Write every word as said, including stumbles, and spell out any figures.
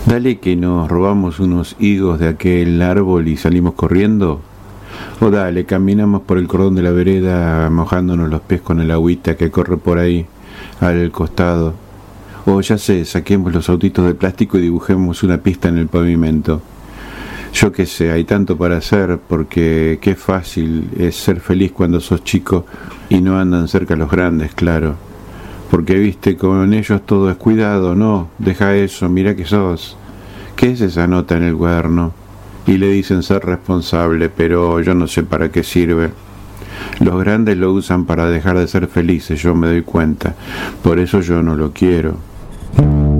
Dale que nos robamos unos higos de aquel árbol y salimos corriendo. O dale, caminamos por el cordón de la vereda mojándonos los pies con el agüita que corre por ahí, al costado. O ya sé, saquemos los autitos de plástico y dibujemos una pista en el pavimento. Yo qué sé, hay tanto para hacer, porque qué fácil es ser feliz cuando sos chico y no andan cerca los grandes, claro. Porque viste, con ellos todo es cuidado, no, deja eso, mira que sos. ¿Qué es esa nota en el cuaderno? Y le dicen ser responsable, pero yo no sé para qué sirve. Los grandes lo usan para dejar de ser felices, yo me doy cuenta. Por eso yo no lo quiero.